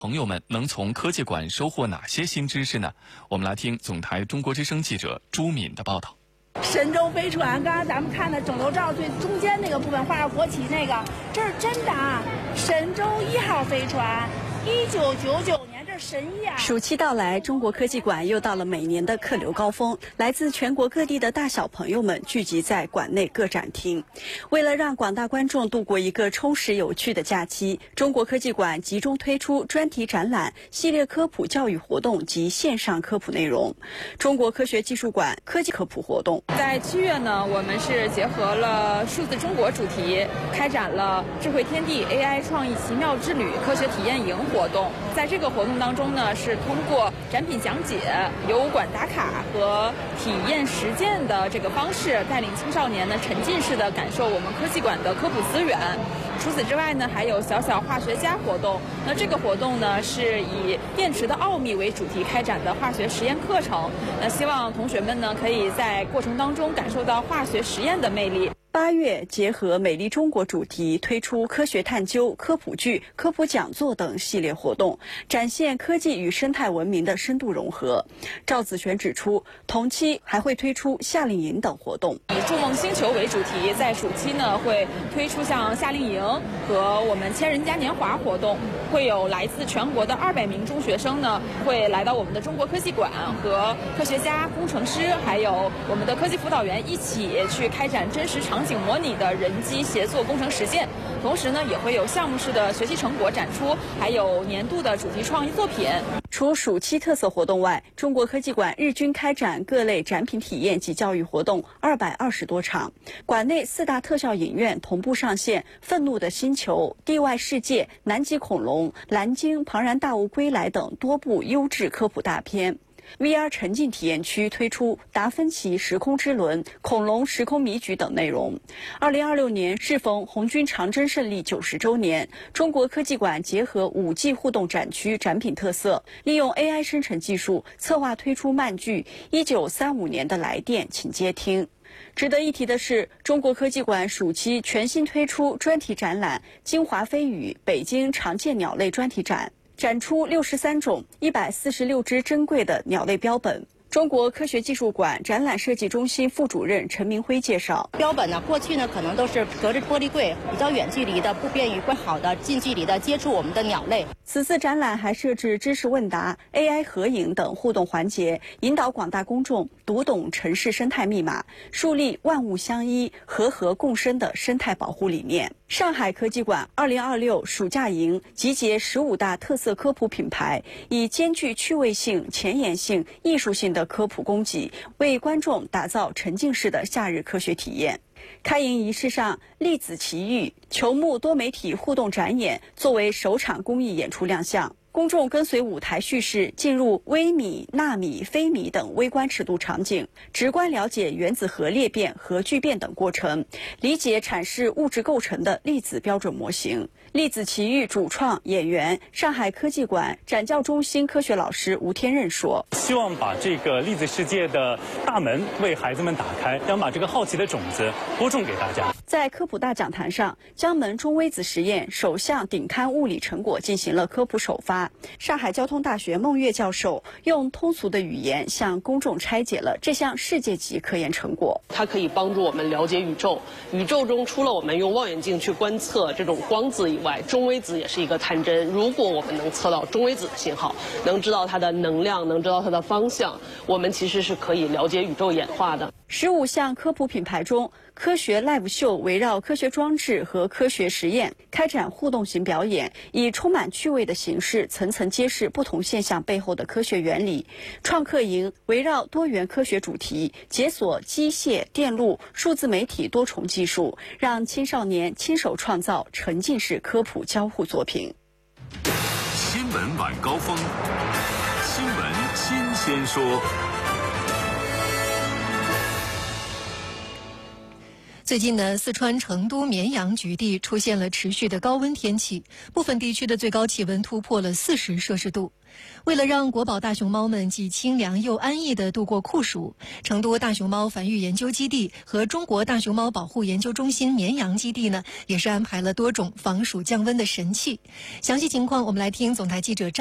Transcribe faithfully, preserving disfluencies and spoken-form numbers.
朋友们能从科技馆收获哪些新知识呢？我们来听总台中国之声记者朱敏的报道。 神舟飞船，刚才咱们看的整流罩最中间那个部分画着国旗那个，这是真的啊！神舟一号飞船，一九九九年，这是神一啊！ 暑期到来，中国科技馆又到了每年的客流高峰，来自全国各地的大小朋友们聚集在馆内各展厅。为了让广大观众度过一个充实有趣的假期，中国科技馆集中推出专题展览、系列科普教育活动及线上科普内容。中国科学技术馆科技科普活动， 在七月呢，我们是结合了数字中国主题，开展了智慧天地 A I 创意奇妙之旅科学体验营活动。在这个活动当中呢，是通过展品讲解、游馆打卡和体验实践的这个方式，带领青少年呢沉浸式的感受我们科技馆的科普资源。除此之外呢，还有小小化学家活动。那这个活动呢，是以电池的奥秘为主题开展的化学实验课程。那希望同学们呢，可以在过程当中感受到化学实验的魅力。 八月，结合美丽中国主题，推出科学探究、科普剧、科普讲座等系列活动，展现科技与生态文明的深度融合。赵子璇指出，同期还会推出夏令营等活动， 以筑梦星球为主题，在暑期呢会推出像夏令营和我们千人嘉年华活动，会有来自全国的二百名中学生呢会来到我们的中国科技馆，和科学家、工程师还有我们的科技辅导员一起去开展真实场景模拟的人机协作工程实践。同时呢，也会有项目式的学习成果展出，还有年度的主题创意作品。 除暑期特色活动外，中国科技馆日均开展各类展品体验及教育活动二百二十多场。馆内四大特效影院同步上线《愤怒的星球》《地外世界》《南极恐龙》《蓝鲸》《庞然大物归来》等多部优质科普大片。V R 沉浸体验区推出达芬奇时空之轮、恐龙时空迷局等内容。二零二六年适逢红军长征胜利九十周年，中国科技馆结合五 G 互动展区展品特色，利用 A I 生成技术策划推出漫剧《一九三五年的来电，请接听》。值得一提的是，中国科技馆暑期全新推出专题展览《京华飞羽北京常见鸟类专题展》。展出六十三种、一百四十六只珍贵的鸟类标本。中国科学技术馆展览设计中心副主任陈明辉介绍， 标本呢，过去呢可能都是隔着玻璃柜，比较远距离的，不便于更好的近距离的接触我们的鸟类。 此次展览还设置知识问答、A I 合影等互动环节，引导广大公众读懂城市生态密码，树立万物相依、和合共生的生态保护理念。上海科技馆二零二六暑假营集结十五大特色科普品牌，以兼具趣味性、前沿性、艺术性的科普供给，为观众打造沉浸式的夏日科学体验。开营仪式上，粒子奇遇球幕多媒体互动展演作为首场公益演出亮相。公众跟随舞台叙事进入微米、纳米、非米等微观尺度场景，直观了解原子核裂变、核聚变等过程，理解阐释物质构成的粒子标准模型。粒子奇遇主创演员、上海科技馆展教中心科学老师吴天任说：“ 希望把这个粒子世界的大门为孩子们打开，想把这个好奇的种子播种给大家。” 在科普大讲坛上，江门中微子实验首项顶刊物理成果进行了科普首发。上海交通大学孟月教授用通俗的语言向公众拆解了这项世界级科研成果。 它可以帮助我们了解宇宙，宇宙中除了我们用望远镜去观测这种光子以外，中微子也是一个探针。如果我们能测到中微子的信号，能知道它的能量，能知道它的方向，我们其实是可以了解宇宙演化的。 十五项科普品牌中，科学 live 秀围绕科学装置和科学实验开展互动型表演，以充满趣味的形式层层揭示不同现象背后的科学原理。创客营围绕多元科学主题，解锁机械、电路、数字媒体多重技术，让青少年亲手创造沉浸式科普交互作品。 新闻晚高峰，新闻新鲜说。 最近呢，四川成都绵阳局地出现了持续的高温天气，部分地区的最高气温突破了四十摄氏度。为了让国宝大熊猫们既清凉又安逸地度过酷暑，成都大熊猫繁育研究基地和中国大熊猫保护研究中心绵阳基地呢，也是安排了多种防暑降温的神器。详细情况，我们来听总台记者张